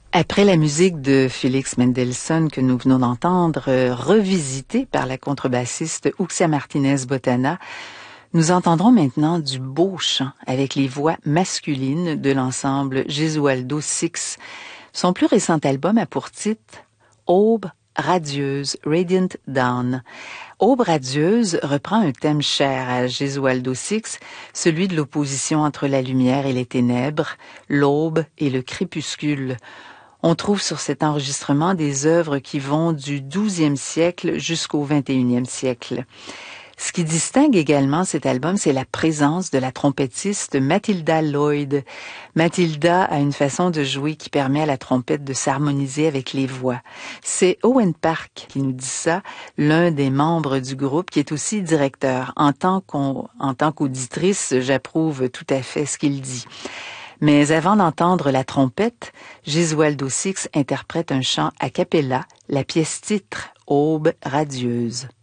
Après la musique de Félix Mendelssohn que nous venons d'entendre, revisitée par la contrebassiste Uxia Martinez-Botana, nous entendrons maintenant du beau chant avec les voix masculines de l'ensemble Gesualdo Six. Son plus récent album a pour titre Aube radieuse, Radiant Dawn. Aube radieuse reprend un thème cher à Gesualdo Six, celui de l'opposition entre la lumière et les ténèbres, l'aube et le crépuscule. On trouve sur cet enregistrement des œuvres qui vont du XIIe siècle jusqu'au XXIe siècle. Ce qui distingue également cet album, c'est la présence de la trompettiste Matilda Lloyd. Matilda a une façon de jouer qui permet à la trompette de s'harmoniser avec les voix. C'est Owen Park qui nous dit ça, l'un des membres du groupe qui est aussi directeur. En tant qu'auditrice, j'approuve tout à fait ce qu'il dit. Mais avant d'entendre la trompette, Gesualdo Six interprète un chant a cappella, la pièce titre Aube radieuse.